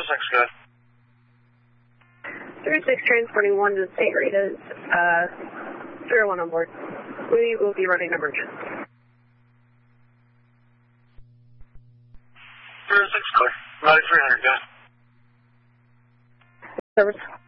good. 36 transporting 1 to St. Rita's, 301 on board. We will be running emergent. 36 clear. 9300, good. Service.